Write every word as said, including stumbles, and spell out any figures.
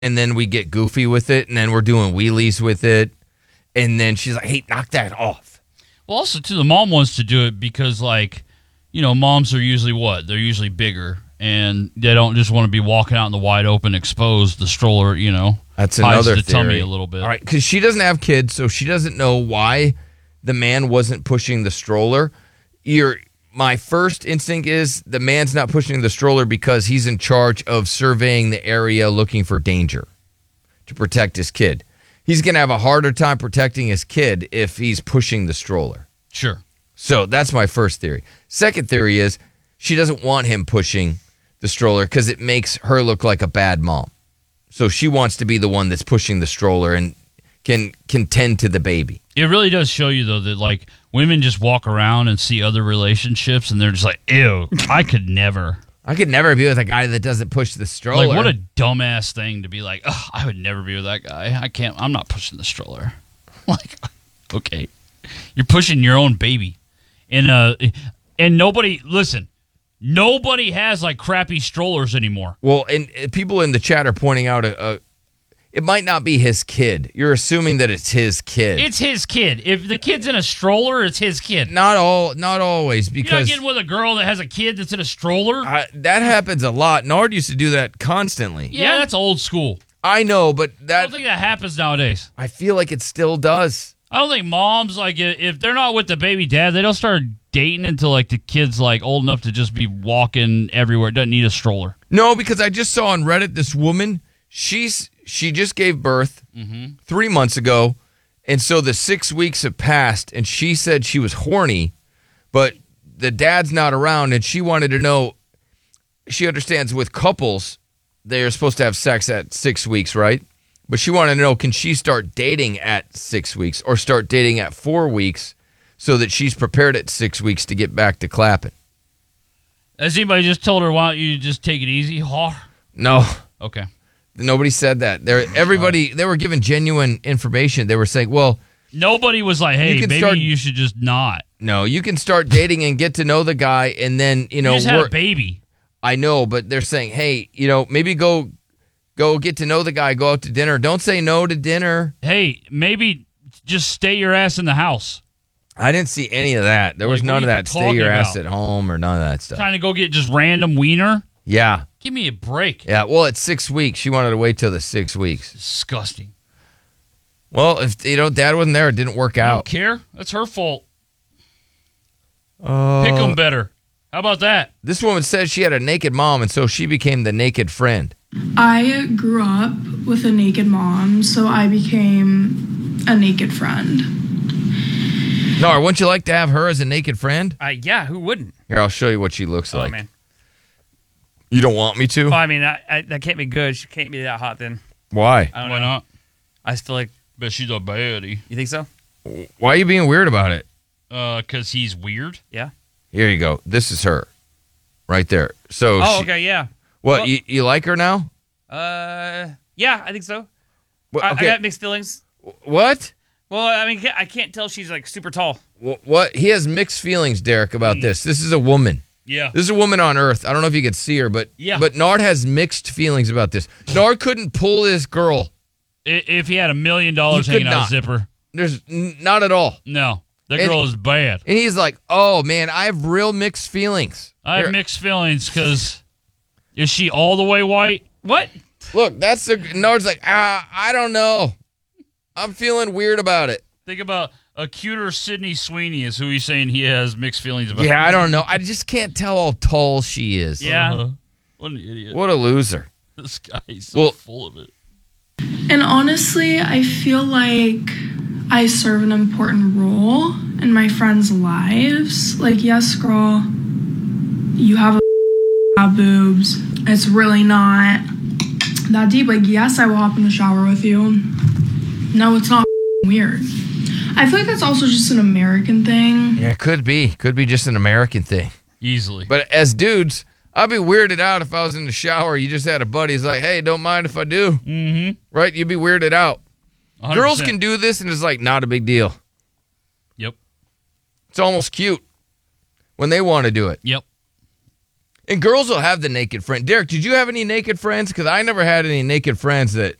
and then we get goofy with it, and then we're doing wheelies with it, and then she's like, hey, knock that off. Well, also, too, the mom wants to do it because, like, you know, moms are usually what? They're usually bigger, and they don't just want to be walking out in the wide open, exposed. The stroller, you know, that's hides another the theory. tummy a little bit. All right, because she doesn't have kids, so she doesn't know why the man wasn't pushing the stroller. Your my first instinct is the man's not pushing the stroller because he's in charge of surveying the area looking for danger to protect his kid. He's going to have a harder time protecting his kid if he's pushing the stroller. Sure. So that's my first theory. Second theory is she doesn't want him pushing the stroller because it makes her look like a bad mom. So she wants to be the one that's pushing the stroller and can can tend to the baby. It really does show you, though, that, like, women just walk around and see other relationships, and they're just like, ew, I could never. I could never be with a guy that doesn't push the stroller. Like, what a dumbass thing to be like, oh, I would never be with that guy. I can't, I'm not pushing the stroller. Like, okay. You're pushing your own baby. And, uh, and nobody, listen, nobody has, like, crappy strollers anymore. Well, and uh, people in the chat are pointing out a, a it might not be his kid. You're assuming that it's his kid. It's his kid. If the kid's in a stroller, it's his kid. Not all, not always, because you're not getting with a girl that has a kid that's in a stroller. I, that happens a lot. Nard used to do that constantly. Yeah, that's old school. I know, but that I don't think that happens nowadays. I feel like it still does. I don't think moms, like, if they're not with the baby dad, they don't start dating until, like, the kid's, like, old enough to just be walking everywhere. Doesn't need a stroller. No, because I just saw on Reddit this woman. She's she just gave birth mm-hmm. three months ago, and so the six weeks have passed, and she said she was horny, but the dad's not around, and she wanted to know. She understands with couples, they are supposed to have sex at six weeks, right? But she wanted to know, can she start dating at six weeks or start dating at four weeks so that she's prepared at six weeks to get back to clapping? Has anybody just told her, why don't you just take it easy? Huh? No. Okay. Nobody said that. There, everybody, they were giving genuine information. They were saying, well. Nobody was like, hey, you maybe start, you should just not. No, you can start dating and get to know the guy and then, you know. You just had a baby. I know, but they're saying, hey, you know, maybe go go get to know the guy, go out to dinner. Don't say no to dinner. Hey, maybe just stay your ass in the house. I didn't see any of that. There like, was none of that. Stay your about? ass at home or none of that stuff. Trying to go get just random wiener? Yeah. Give me a break. Yeah, well, it's six weeks. She wanted to wait till the six weeks. Disgusting. Well, if, you know, Dad wasn't there, it didn't work I out. don't care. That's her fault. Uh, Pick them better. How about that? This woman said she had a naked mom, and so she became the naked friend. I grew up with a naked mom, so I became a naked friend. Nora, wouldn't you like to have her as a naked friend? Uh, yeah, who wouldn't? Here, I'll show you what she looks oh, like. man. You don't want me to? Well, I mean, I, I, that can't be good. She can't be that hot then. Why? I don't Why know. not? I just feel like... But she's a baddie. You think so? Why are you being weird about it? Uh, because he's weird? Yeah. Here you go. This is her. Right there. So Oh, she, okay, yeah. What, Well- you, you like her now? Uh, yeah, I think so. What? I, Okay. I got mixed feelings. What? Well, I mean, I can't tell she's, like, super tall. Wh- What? He has mixed feelings, Derek, about this. This is a woman. Yeah. This is a woman on Earth. I don't know if you could see her, but Yeah. but Nard has mixed feelings about this. Nard couldn't pull this girl. I- If he had a million dollars He could hanging out not. his zipper. There's n- not at all. No. That And- girl is bad. And he's like, oh, man, I have real mixed feelings. I have Here, mixed feelings because is she all the way white? What? Look, that's the... Nard's like, ah, I don't know. I'm feeling weird about it. Think about a cuter Sydney Sweeney is who he's saying he has mixed feelings about. Yeah, I don't know. I just can't tell how tall she is. Yeah. Uh-huh. What an idiot. What a loser. This guy is so Well- full of it. And honestly, I feel like I serve an important role in my friends' lives. Like, yes, girl, you have a have boobs. It's really not that deep. Like, yes, I will hop in the shower with you. No, it's not weird. I feel like that's also just an American thing. Yeah, it could be. Could be just an American thing. Easily. But as dudes, I'd be weirded out if I was in the shower. You just had a buddy who's like, hey, don't mind if I do. Mm-hmm. Right? You'd be weirded out. one hundred percent. Girls can do this, and it's like not a big deal. Yep. It's almost cute when they want to do it. Yep. And girls will have the naked friend. Derek, did you have any naked friends? Because I never had any naked friends that